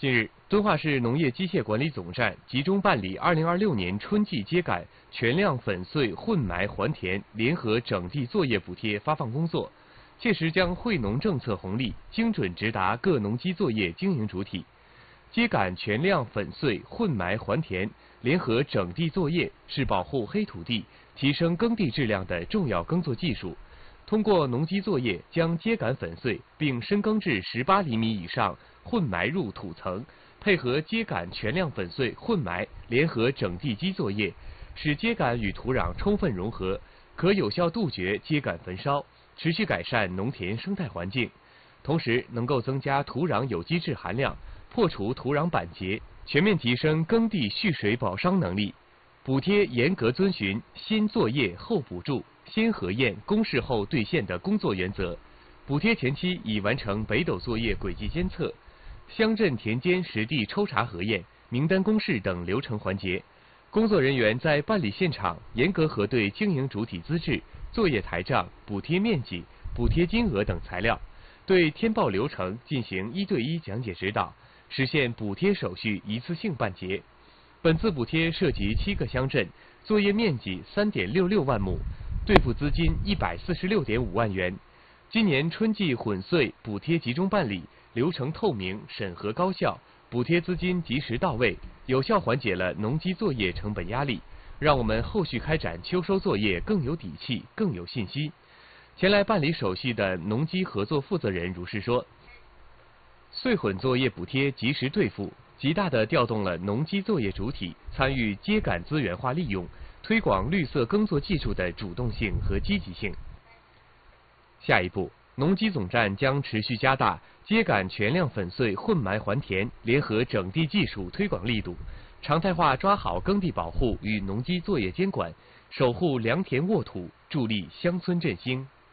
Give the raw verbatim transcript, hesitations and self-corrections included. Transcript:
近日，敦化市农业机械管理总站集中办理二零二六年春季秸秆全量粉碎混埋还田联合整地作业补贴发放工作，切实将惠农政策红利精准直达各农机作业经营主体。秸秆全量粉碎混埋还田联合整地作业是保护黑土地、提升耕地质量的重要耕作技术。通过农机作业将秸秆粉碎并深耕至十八厘米以上，混埋入土层，配合秸秆全量粉碎混埋联合整地基作业，使秸秆与土壤充分融合，可有效杜绝秸秆焚烧，持续改善农田生态环境，同时能够增加土壤有机质含量，破除土壤板结，全面提升耕地蓄水保墒能力。补贴严格遵循先作业后补助、先核验、公示后兑现的工作原则。补贴前期已完成北斗作业轨迹监测、乡镇田间实地抽查核验、名单公示等流程环节。工作人员在办理现场严格核对经营主体资质、作业台账、补贴面积、补贴金额等材料，对填报流程进行一对一讲解指导，实现补贴手续一次性办结。本次补贴涉及七个乡镇，作业面积三点六六万亩，兑付资金一百四十六点五万元。今年春季混碎补贴集中办理，流程透明，审核高效，补贴资金及时到位，有效缓解了农机作业成本压力，让我们后续开展秋收作业更有底气、更有信心。前来办理手续的农机合作负责人如是说，碎混作业补贴及时兑付，极大地调动了农机作业主体参与秸秆资源化利用、推广绿色耕作技术的主动性和积极性。下一步，农机总站将持续加大秸秆全量粉碎混埋还田联合整地技术推广力度，常态化抓好耕地保护与农机作业监管，守护良田沃土，助力乡村振兴。